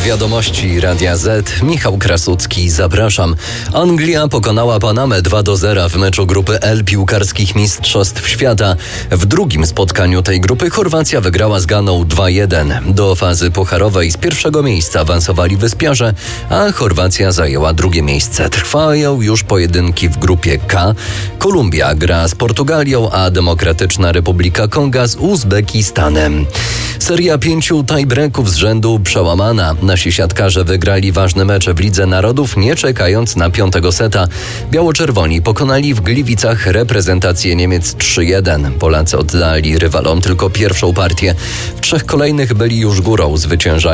Wiadomości Radia Z. Michał Krasucki, zapraszam. Anglia pokonała Panamę 2-0 w meczu grupy L piłkarskich Mistrzostw Świata. W drugim spotkaniu tej grupy Chorwacja wygrała z Ganą 2-1. Do fazy pucharowej z pierwszego miejsca awansowali Wyspiarze, a Chorwacja zajęła drugie miejsce. Trwają już pojedynki w grupie K. Kolumbia gra z Portugalią, a Demokratyczna Republika Konga z Uzbekistanem. Seria 5 tiebreaków z rzędu przełamana. Nasi siatkarze wygrali ważne mecze w Lidze Narodów, nie czekając na 5. seta. Biało-czerwoni pokonali w Gliwicach reprezentację Niemiec 3-1. Polacy oddali rywalom tylko pierwszą partię. W 3 kolejnych byli już górą, zwyciężając